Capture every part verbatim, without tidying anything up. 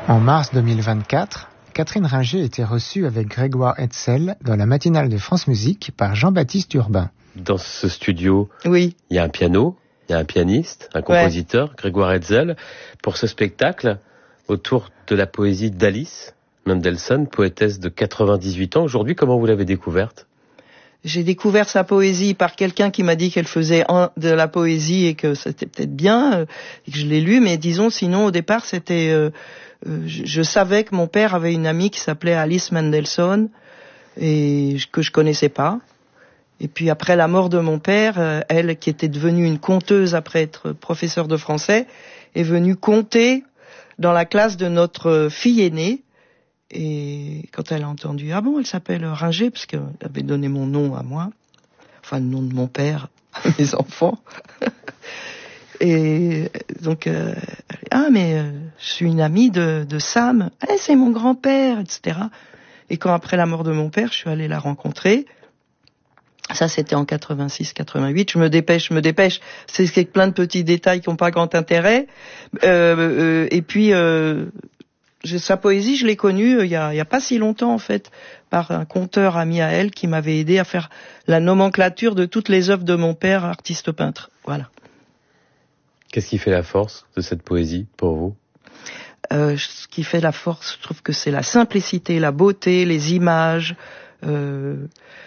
En mars deux mille vingt-quatre, Catherine Ringer était reçue avec Grégoire Hetzel dans la matinale de France Musique par Jean-Baptiste Urbain. Dans ce studio, oui. Il y a un piano, il y a un pianiste, un compositeur, ouais. Grégoire Hetzel, pour ce spectacle autour de la poésie d'Alice Mendelssohn, poétesse de quatre-vingt-dix-huit ans. Aujourd'hui, comment vous l'avez découverte ? J'ai découvert sa poésie par quelqu'un qui m'a dit qu'elle faisait de la poésie et que c'était peut-être bien, et que je l'ai lu, mais disons, sinon, au départ, c'était... Euh, euh, je, je savais que mon père avait une amie qui s'appelait Alice Mendelssohn, et que je connaissais pas. Et puis après la mort de mon père, euh, elle, qui était devenue une conteuse après être professeure de français, est venue conter dans la classe de notre fille aînée. Et quand elle a entendu, ah bon, elle s'appelle Ringer, parce qu'elle avait donné mon nom à moi, enfin le nom de mon père à mes enfants. Et donc, euh, ah mais euh, je suis une amie de, de Sam, ah, c'est mon grand-père, et cetera. Et quand après la mort de mon père, je suis allée la rencontrer. Ça, c'était en quatre-vingt-six quatre-vingt-huit. Je me dépêche, je me dépêche. C'est, c'est plein de petits détails qui n'ont pas grand intérêt. Euh, euh, et puis... Euh, Sa poésie, je l'ai connue euh, il y a, il y a pas si longtemps en fait, par un conteur ami à elle qui m'avait aidé à faire la nomenclature de toutes les œuvres de mon père, artiste peintre. Voilà. Qu'est-ce qui fait la force de cette poésie pour vous ? euh, Ce qui fait la force, je trouve que c'est la simplicité, la beauté, les images. Euh...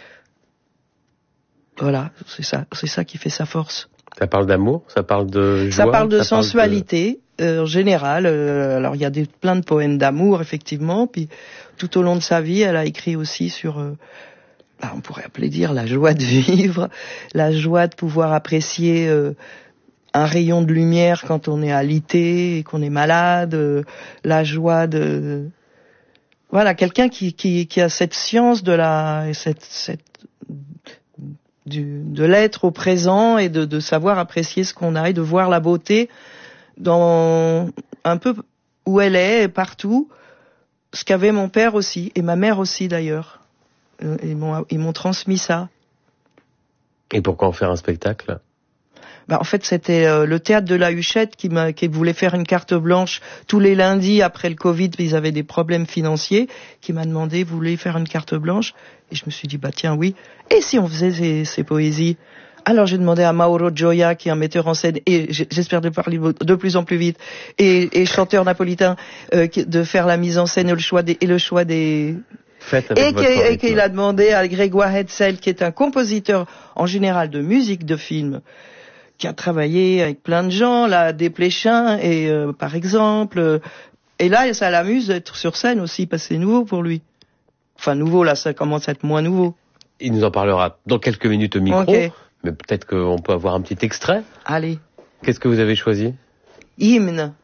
Voilà, c'est ça, c'est ça qui fait sa force. Ça parle d'amour, ça parle de joie, ça parle de ça sensualité. Parle de... Euh, en général, euh, alors il y a des, plein de poèmes d'amour effectivement, puis tout au long de sa vie, elle a écrit aussi sur, euh, bah, on pourrait appeler dire la joie de vivre, la joie de pouvoir apprécier euh, un rayon de lumière quand on est alité et qu'on est malade, euh, la joie de, voilà, quelqu'un qui, qui, qui a cette science de la, cette, cette du, de l'être au présent et de, de savoir apprécier ce qu'on a et de voir la beauté dans un peu où elle est, et partout, ce qu'avait mon père aussi, et ma mère aussi d'ailleurs. Ils m'ont, ils m'ont transmis ça. Et pourquoi en faire un spectacle ? Bah, en fait, c'était euh, le théâtre de la Huchette qui, m'a, qui voulait faire une carte blanche tous les lundis après le Covid, ils avaient des problèmes financiers, qui m'a demandé, vous voulez faire une carte blanche ? Et je me suis dit, bah tiens, oui. Et si on faisait ces, ces poésies ? Alors j'ai demandé à Mauro Gioia, qui est un metteur en scène, et j'espère de parler de plus en plus vite, et, et chanteur napolitain, euh, de faire la mise en scène et le choix des... Et le choix des... Faites avec et, votre et qu'il a demandé à Grégoire Hetzel, qui est un compositeur en général de musique de film, qui a travaillé avec plein de gens, là, Desplechin, et euh, par exemple, et là ça l'amuse d'être sur scène aussi, parce que c'est nouveau pour lui. Enfin nouveau, là ça commence à être moins nouveau. Il nous en parlera dans quelques minutes au micro. Okay. Mais peut-être qu'on peut avoir un petit extrait. Allez. Qu'est-ce que vous avez choisi ? Hymne.